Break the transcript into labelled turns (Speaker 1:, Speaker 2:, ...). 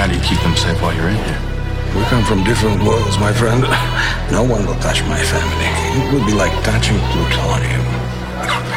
Speaker 1: How do you keep them safe while you're in here?
Speaker 2: We come from different worlds, my friend. No one will touch my family. It would be like touching plutonium.